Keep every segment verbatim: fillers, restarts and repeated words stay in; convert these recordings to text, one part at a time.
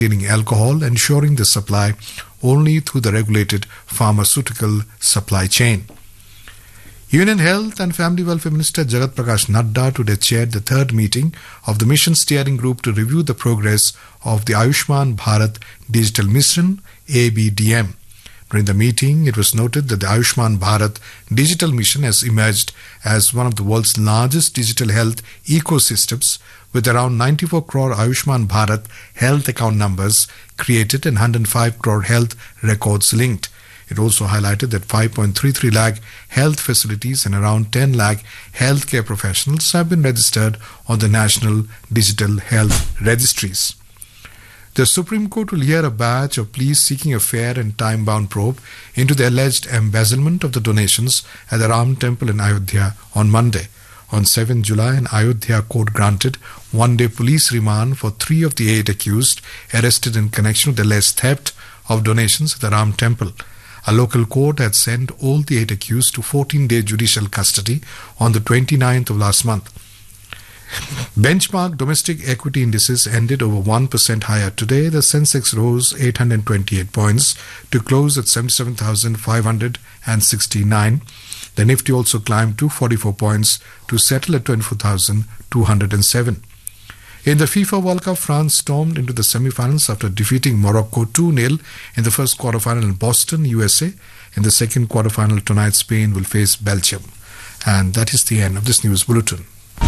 containing alcohol, ensuring the supply only through the regulated pharmaceutical supply chain. Union Health and Family Welfare Minister Jagat Prakash Nadda today chaired the third meeting of the Mission Steering Group to review the progress of the Ayushman Bharat Digital Mission, A B D M. During the meeting, it was noted that the Ayushman Bharat Digital Mission has emerged as one of the world's largest digital health ecosystems, with around ninety-four crore Ayushman Bharat health account numbers created and one hundred five crore health records linked. It also highlighted that five point three three lakh health facilities and around ten lakh healthcare professionals have been registered on the National Digital Health Registries. The Supreme Court will hear a batch of pleas seeking a fair and time-bound probe into the alleged embezzlement of the donations at the Ram Temple in Ayodhya on Monday. On seventh July, an Ayodhya court granted one-day police remand for three of the eight accused arrested in connection with the alleged theft of donations at the Ram Temple. A local court had sent all the eight accused to fourteen-day judicial custody on the twenty-ninth of last month. Benchmark domestic equity indices ended over one percent higher today. The Sensex rose eight hundred twenty-eight points to close at seventy-seven thousand five hundred sixty-nine. The Nifty also climbed two hundred forty-four points to settle at twenty-four thousand two hundred seven. In the FIFA World Cup, France stormed into the semi-finals after defeating Morocco two nil in the first quarter-final in Boston, U S A. In the second quarter-final tonight, Spain will face Belgium. And that is the end of this news bulletin.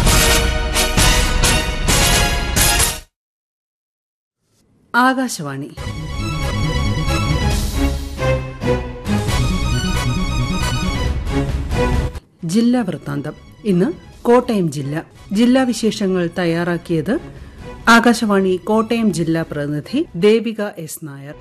Akashvani ജില്ലാ വൃത്താന്തം. ഇന്ന് കോട്ടയം ജില്ല. ജില്ലാ വിശേഷങ്ങൾ തയ്യാറാക്കിയത് ആകാശവാണി കോട്ടയം ജില്ലാ പ്രതിനിധി Devika S Nair.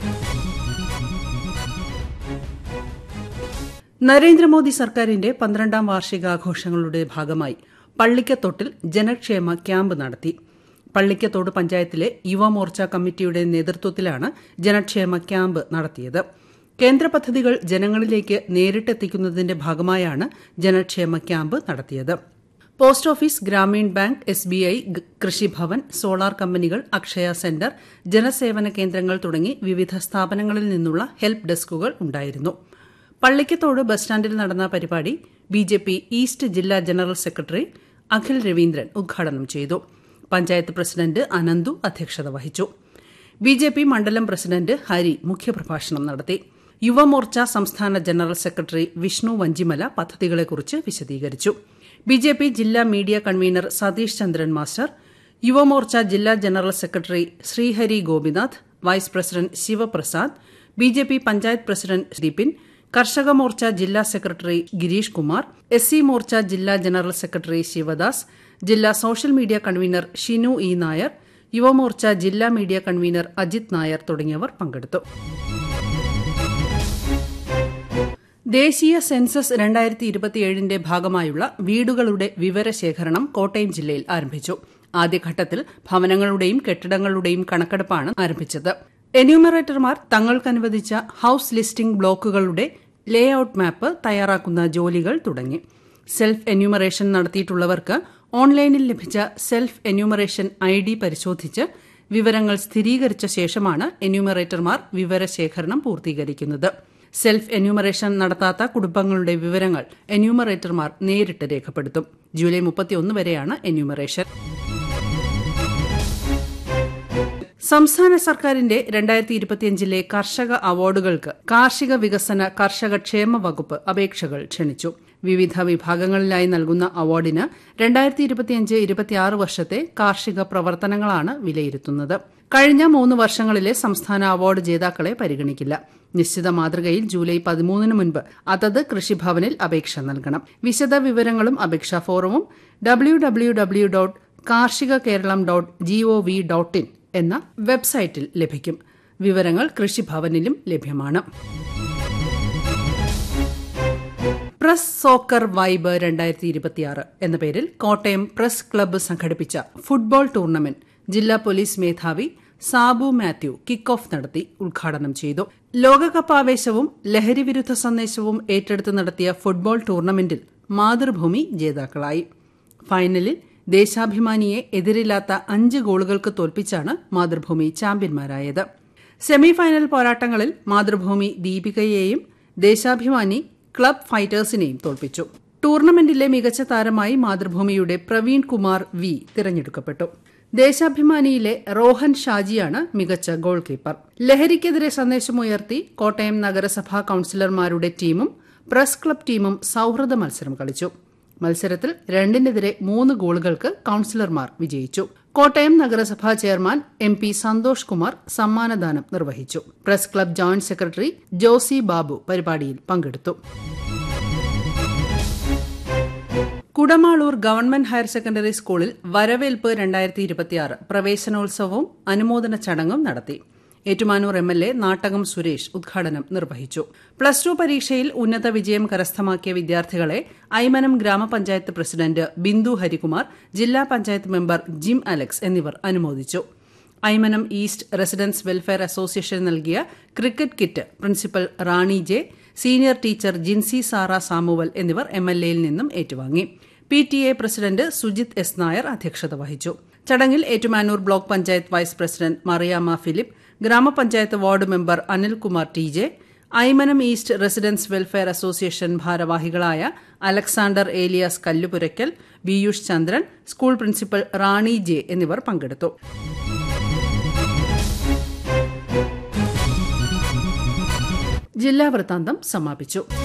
Narendra Modi സർക്കാരിന്റെ പന്ത്രണ്ടാം വാർഷികാഘോഷങ്ങളുടെ ഭാഗമായി പള്ളിക്കത്തോട്ടിൽ ജനക്ഷേമ ക്യാമ്പ് നടത്തി. പള്ളിക്കത്തോട് പഞ്ചായത്തിലെ യുവമോർച്ച കമ്മിറ്റിയുടെ നേതൃത്വത്തിലാണ് ജനക്ഷേമ ക്യാമ്പ് നടത്തിയത്. കേന്ദ്ര പദ്ധതികൾ ജനങ്ങളിലേക്ക് നേരിട്ടെത്തിക്കുന്നതിന്റെ ഭാഗമായാണ് ജനക്ഷേമ ക്യാമ്പ് നടത്തിയത്. Post office, Gramin bank, S B I, Krishibhavan, solar കമ്പനികൾ, അക്ഷയ സെന്റർ, ജനസേവന കേന്ദ്രങ്ങൾ തുടങ്ങി വിവിധ സ്ഥാപനങ്ങളിൽ നിന്നുള്ള ഹെൽപ്പ് ഡെസ്കുകൾ ഉണ്ടായിരുന്നു. പള്ളിക്കത്തോട് ബസ് സ്റ്റാൻഡിൽ നടന്ന പരിപാടി ബി ജെ പി ഈസ്റ്റ് ജില്ലാ ജനറൽ സെക്രട്ടറി അഖിൽ രവീന്ദ്രൻ ഉദ്ഘാടനം ചെയ്തു. പഞ്ചായത്ത് പ്രസിഡന്റ് അനന്തു അധ്യക്ഷത വഹിച്ചു. ബി ജെ പി മണ്ഡലം പ്രസിഡന്റ് ഹരി മുഖ്യപ്രഭാഷണം നടത്തി. യുവമോർച്ച സംസ്ഥാന ജനറൽ സെക്രട്ടറി വിഷ്ണു വഞ്ചിമല പദ്ധതികളെക്കുറിച്ച് വിശദീകരിച്ചു. ബി ജെ പി ജില്ലാ media convener Satheesh Chandran master, Yuva Morcha ജില്ലാ general secretary Sreehari Gopinath, vice president Sivaprasad, B J P panchayat president Deepin, കർഷക മോർച്ച ജില്ലാ secretary Girish Kumar, S C Morcha ജില്ലാ ജനറൽ സെക്രട്ടറി ശിവദാസ്, ജില്ലാ social media convener Shinu E Nair, Yuva Morcha ജില്ലാ മീഡിയ കൺവീനർ അജിത് നായർ തുടങ്ങിയവർ പങ്കെടുത്തു. ദേശീയ സെൻസസ് രണ്ടായിരത്തി ഇരുപത്തിയേഴിന്റെ ഭാഗമായുള്ള വീടുകളുടെ വിവരശേഖരണം കോട്ടയം ജില്ലയിൽ ആരംഭിച്ചു. ആദ്യഘട്ടത്തിൽ ഭവനങ്ങളുടെയും കെട്ടിടങ്ങളുടെയും കണക്കെടുപ്പാണ് ആരംഭിച്ചത്. എന്യൂമറേറ്റർമാർ തങ്ങൾക്കനുവദിച്ച ഹൌസ് ലിസ്റ്റിംഗ് ബ്ലോക്കുകളുടെ ലേ ഔട്ട് മാപ്പ് തയ്യാറാക്കുന്ന ജോലികൾ തുടങ്ങി. സെൽഫ് എന്യൂമറേഷൻ നടത്തിയിട്ടുള്ളവർക്ക് ഓൺലൈനിൽ ലഭിച്ച സെൽഫ് എന്യൂമറേഷൻ ഐ ഡി പരിശോധിച്ച് വിവരങ്ങൾ സ്ഥിരീകരിച്ച ശേഷമാണ് എന്യൂമറേറ്റർമാർ വിവരശേഖരണം പൂർത്തീകരിക്കുന്നത്. സെൽഫ് എന്യൂമറേഷൻ നടത്താത്ത കുടുംബങ്ങളുടെ വിവരങ്ങൾ എന്യൂമറേറ്റർമാർ നേരിട്ട് രേഖപ്പെടുത്തും. ജൂലൈ മുപ്പത്തിയൊന്ന് വരെയാണ് എന്യൂമറേഷൻ. സംസ്ഥാന സർക്കാരിന്റെ രണ്ടായിരത്തി ഇരുപത്തിയഞ്ചിലെ കർഷക അവാർഡുകൾക്ക് കാർഷിക വികസന കർഷക ക്ഷേമ വകുപ്പ് അപേക്ഷകൾ ക്ഷണിച്ചു. വിവിധ വിഭാഗങ്ങളിലായി നൽകുന്ന അവാർഡിന് രണ്ടായിരത്തി ഇരുപത്തിയഞ്ച് ഇരുപത്തിയാറ് വർഷത്തെ കാർഷിക പ്രവർത്തനങ്ങളാണ് വിലയിരുത്തുന്നത്. കഴിഞ്ഞ മൂന്ന് വർഷങ്ങളിലെ സംസ്ഥാന അവാർഡ് ജേതാക്കളെ പരിഗണിക്കില്ല. നിശ്ചിത മാതൃകയിൽ ജൂലൈ പതിമൂന്നിന് മുൻപ് അതത് കൃഷിഭവനിൽ അപേക്ഷ നൽകണം. വിശദ വിവരങ്ങളും അപേക്ഷാ ഫോറവും ഡബ്ല്യു ഡബ്ല്യു ഡബ്ല്യു ഡോട്ട് കാർഷിക Keralam dot G O V dot in എന്ന വെബ്സൈറ്റിൽ ലഭിക്കും. വിവരങ്ങൾ കൃഷിഭവനിലും ലഭ്യമാണ്. പ്രസ് സോക്കർ വൈബ് രണ്ടായിരത്തി ഇരുപത്തിയാറ് എന്ന പേരിൽ കോട്ടയം പ്രസ് ക്ലബ്ബ് സംഘടിപ്പിച്ച ഫുട്ബോൾ ടൂർണമെന്റ് ജില്ലാ പോലീസ് മേധാവി സാബു മാത്യു കിക്ക് ഓഫ് നടത്തി ഉദ്ഘാടനം ചെയ്തു. ലോകകപ്പ് ആവേശവും ലഹരിവിരുദ്ധ സന്ദേശവും ഏറ്റെടുത്ത് നടത്തിയ ഫുട്ബോൾ ടൂർണമെന്റിൽ മാതൃഭൂമി ജേതാക്കളായി. ഫൈനലിൽ ദേശാഭിമാനിയെ എതിരില്ലാത്ത അഞ്ച് ഗോളുകൾക്ക് തോൽപ്പിച്ചാണ് മാതൃഭൂമി ചാമ്പ്യന്മാരായത്. സെമിഫൈനൽ പോരാട്ടങ്ങളിൽ മാതൃഭൂമി ദീപികയെയും ദേശാഭിമാനി ക്ലബ് ഫൈറ്റേഴ്സിനെയും തോൽപ്പിച്ചു. ടൂർണമെന്റിലെ മികച്ച താരമായി മാതൃഭൂമിയുടെ പ്രവീൺ കുമാർ വി തിരഞ്ഞെടുക്കപ്പെട്ടു. ദേശാഭിമാനിയിലെ റോഹൻ ഷാജിയാണ് മികച്ച ഗോൾ കീപ്പർ. ലഹരിക്കെതിരെ സന്ദേശമുയർത്തി കോട്ടയം നഗരസഭാ കൌൺസിലർമാരുടെ ടീമും പ്രസ് ക്ലബ് ടീമും സൌഹൃദ മത്സരം കളിച്ചു. മത്സരത്തിൽ രണ്ടിനെതിരെ മൂന്ന് ഗോളുകൾക്ക് കൌൺസിലർമാർ വിജയിച്ചു. കോട്ടയം നഗരസഭാ chairman M P Santhosh Kumar സമ്മാനദാനം നിർവഹിച്ചു. Press club joint secretary Josy Babu പരിപാടിയിൽ പങ്കെടുത്തു. കുടമാളൂർ ഗവൺമെന്റ് ഹയർ സെക്കൻഡറി സ്കൂളിൽ വരവേൽപ്പ് രണ്ടായിരത്തി ഇരുപത്തിയാറ് പ്രവേശനോത്സവവും അനുമോദന ചടങ്ങും നടത്തി. Ettumanoor M L A Nattakam Suresh ഉദ്ഘാടനം നിർവഹിച്ചു. പ്ലസ് ടു പരീക്ഷയിൽ ഉന്നത വിജയം കരസ്ഥമാക്കിയ വിദ്യാർത്ഥികളെ ഐമനം ഗ്രാമപഞ്ചായത്ത് പ്രസിഡന്റ് ബിന്ദു ഹരികുമാർ, ജില്ലാ പഞ്ചായത്ത് മെമ്പർ ജിം അലക്സ് എന്നിവർ അനുമോദിച്ചു. Aymanam east residence welfare association നൽകിയ ക്രിക്കറ്റ് കിറ്റ് പ്രിൻസിപ്പൽ റാണി J, senior teacher Jincy Sara Samuel എന്നിവർ എം എൽ എയിൽ നിന്നും ഏറ്റുവാങ്ങി. P T A president Sujith S Nair അധ്യക്ഷത വഹിച്ചു. ചടങ്ങിൽ Ettumanoor block panchayat vice president Mariyamma Philip, ഗ്രാമപഞ്ചായത്ത് ward member Anilkumar T J, Aymanam east residence welfare association ഭാരവാഹികളായ അലക്സാണ്ടർ ഏലിയാസ് കല്ലുപുരയ്ക്കൽ, ബിയൂഷ് ചന്ദ്രൻ, സ്കൂൾ പ്രിൻസിപ്പൽ റാണി ജെ എന്നിവർ പങ്കെടുത്തു. ജില്ലാ വൃത്താന്തം സമാപിച്ചു.